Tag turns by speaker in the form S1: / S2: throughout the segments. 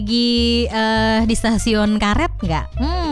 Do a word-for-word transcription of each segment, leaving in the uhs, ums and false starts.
S1: Lagi uh, di stasiun karet nggak?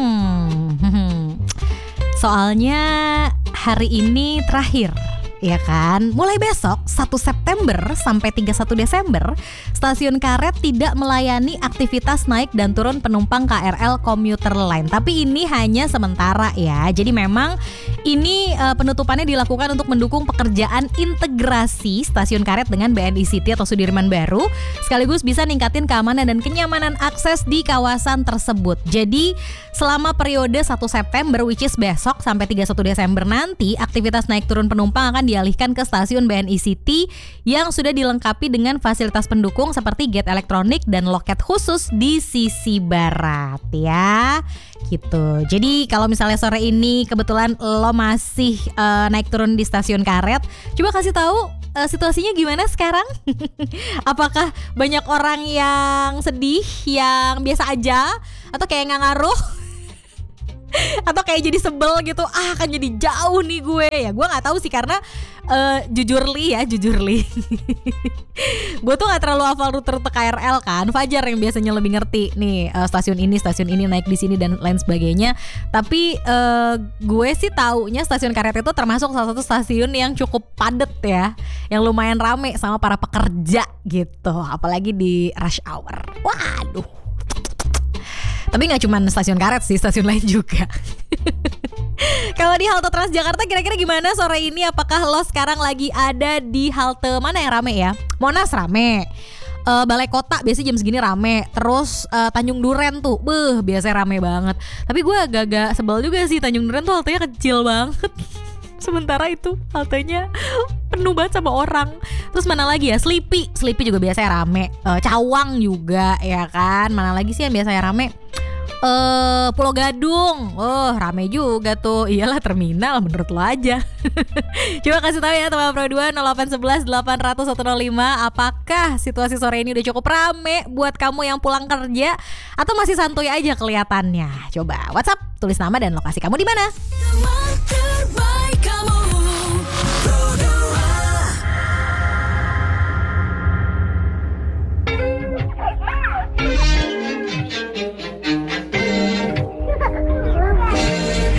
S1: Hmm, soalnya hari ini terakhir, ya kan? Mulai besok satu September sampai tiga puluh satu Desember, stasiun karet tidak melayani aktivitas naik dan turun penumpang K R L komuter lain. Tapi ini hanya sementara ya. Jadi memang ini uh, penutupannya dilakukan untuk mendukung pekerjaan integrasi stasiun karet dengan B N I City atau Sudirman Baru, sekaligus bisa ningkatin keamanan dan kenyamanan akses di kawasan tersebut. Jadi selama periode satu September which is besok sampai tiga puluh satu Desember nanti, aktivitas naik turun penumpang akan dialihkan ke stasiun B N I City yang sudah dilengkapi dengan fasilitas pendukung seperti gate elektronik dan loket khusus di sisi barat ya. Gitu. Jadi kalau misalnya sore ini kebetulan lo masih uh, naik turun di stasiun karet, coba kasih tahu uh, situasinya gimana sekarang? Apakah banyak orang yang sedih, yang biasa aja, atau kayak nggak ngaruh? Atau kayak jadi sebel gitu, ah kan jadi jauh nih gue. Ya gue gak tahu sih karena uh, jujur li ya, jujur li gue tuh gak terlalu hafal rute-rute K R L kan. Fajar yang biasanya lebih ngerti nih uh, stasiun ini, stasiun ini, naik di sini dan lain sebagainya. Tapi uh, gue sih taunya stasiun karet itu termasuk salah satu stasiun yang cukup padet ya, yang lumayan rame sama para pekerja gitu, apalagi di rush hour. Waduh. Tapi gak cuma stasiun karet sih, stasiun lain juga. Kalau di halte Transjakarta kira-kira gimana sore ini? Apakah lo sekarang lagi ada di halte mana yang rame ya? Monas rame, uh, Balai Kota biasanya jam segini rame. Terus uh, Tanjung Duren tuh, beuh biasanya rame banget. Tapi gue agak-agak sebel juga sih, Tanjung Duren tuh haltenya kecil banget. Sementara itu haltenya penuh banget sama orang. Terus mana lagi ya? Sleepy, Sleepy juga biasanya rame. uh, Cawang juga ya kan. Mana lagi sih yang biasanya rame? Uh, Pulau Gadung, oh rame juga tuh. Iyalah terminal menurut lo aja. Coba kasih tahu ya teman Pro dua nol delapan satu satu delapan nol nol satu nol lima, apakah situasi sore ini udah cukup rame buat kamu yang pulang kerja atau masih santuy aja kelihatannya? Coba WhatsApp, tulis nama dan lokasi kamu di mana.